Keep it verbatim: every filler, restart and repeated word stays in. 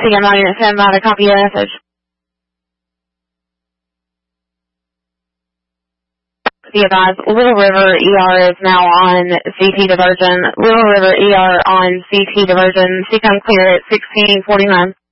I'm not even send out a copy of the message. Be advised, Little River E R is now on C T diversion. Little River E R on C T diversion. She comes clear at sixteen forty-nine.